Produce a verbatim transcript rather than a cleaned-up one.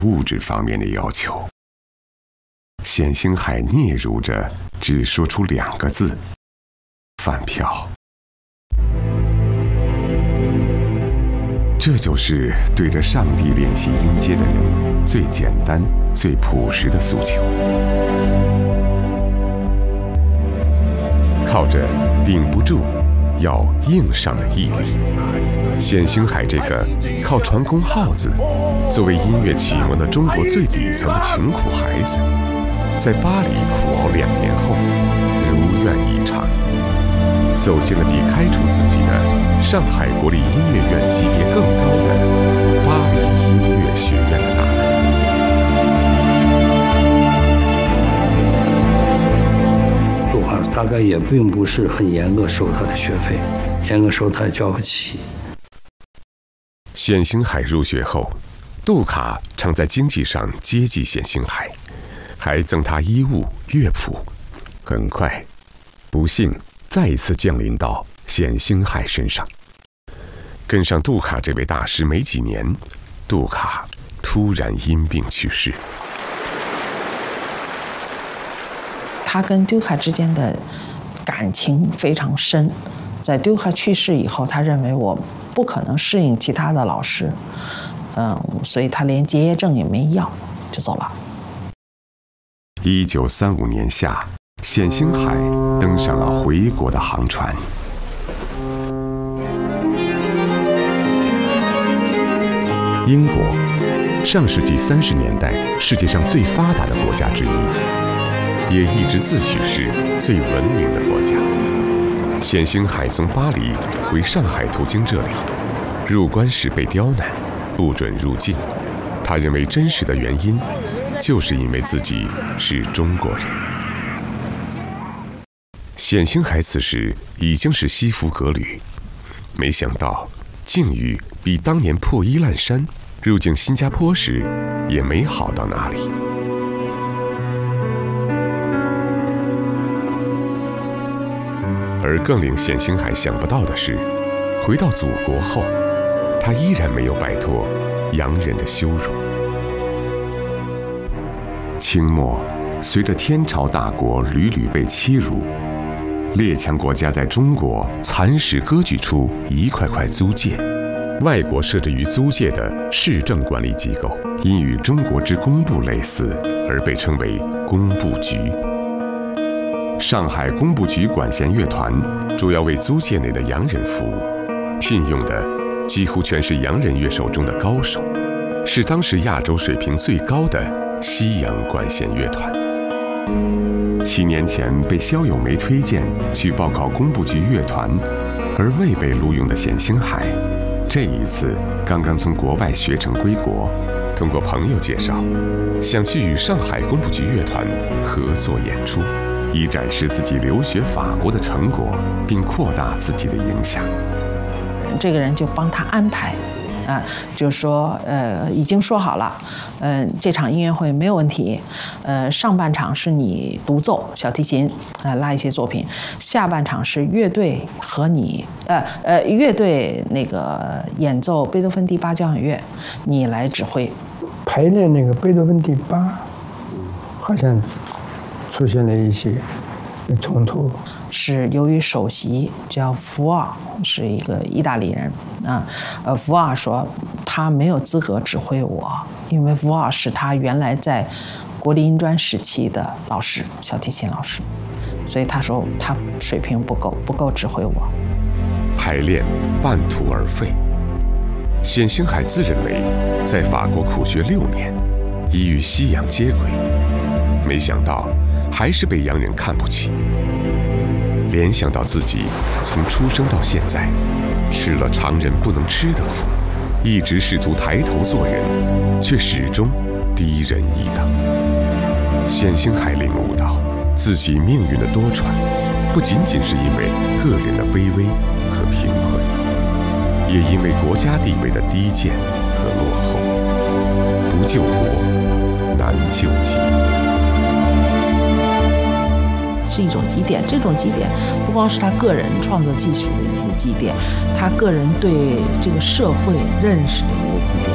物质方面的要求。冼星海嗫嚅着，只说出两个字：饭票。这就是对着上帝练习音阶的人最简单、最朴实的诉求。靠着顶不住，要硬上的毅力，冼星海这个靠传功号子作为音乐启蒙的中国最底层的穷苦孩子，在巴黎苦熬两年后，如愿以偿，走进了比开除自己的上海国立音乐院级别更高的巴黎音乐学院的大门。 杜卡大概也并不是很严格收他的学费，严格收他也交不起。 冼星海入学后，杜卡常在经济上接济冼星海，还赠他衣物、乐谱。很快，不幸再一次降临到冼星海身上。跟上杜卡这位大师没几年，杜卡突然因病去世。 他跟杜卡之间的感情非常深，在杜卡去世以后，他认为我不可能适应其他的老师，嗯，所以他连结业证也没要，就走了。 一九三五年夏，冼星海登上了回国的航船。英国，上世纪三十年代世界上最发达的国家之一，也一直自诩是最文明的国家。冼星海从巴黎回上海途经这里，入关时被刁难，不准入境。他认为真实的原因，就是因为自己是中国人。冼星海此时已经是西服革履，没想到境遇比当年破衣烂衫入境新加坡时也没好到哪里。而更令冼星海想不到的是，回到祖国后，他依然没有摆脱洋人的羞辱。清末，随着天朝大国屡屡被欺辱，列强国家在中国蚕食割据出一块块租界，外国设置于租界的市政管理机构，因与中国之工部类似，而被称为工部局。上海工部局管弦乐团主要为租界内的洋人服务，聘用的几乎全是洋人乐手中的高手，是当时亚洲水平最高的西洋管弦乐团。七年前被萧友梅推荐去报考工部局乐团，而未被录用的冼星海，这一次刚刚从国外学成归国，通过朋友介绍，想去与上海工部局乐团合作演出，以展示自己留学法国的成果，并扩大自己的影响。 这个人就帮他安排。啊，就是说，呃，已经说好了，嗯、呃，这场音乐会没有问题，呃，上半场是你独奏小提琴，啊、呃，拉一些作品，下半场是乐队和你，呃呃，乐队那个演奏贝多芬第八交响乐，你来指挥。 排练那个贝多芬第八，好像出现了一些冲突。 是由于首席叫福尔，是一个意大利人啊，呃，福尔说他没有资格指挥我，因为福尔是他原来在国立音专时期的老师，小提琴老师，所以他说他水平不够，不够指挥我。 排练半途而废，冼星海自认为在法国苦学六年，已与西洋接轨，没想到还是被洋人看不起。联想到自己从出生到现在，吃了常人不能吃的苦，一直试图抬头做人，却始终低人一等。冼星海领悟到，自己命运的多舛，不仅仅是因为个人的卑微和贫困，也因为国家地位的低贱和落后。不救国，难救己。 是一种积淀，这种积淀不光是他个人创作技术的一个积淀，他个人对这个社会认识的一个积淀。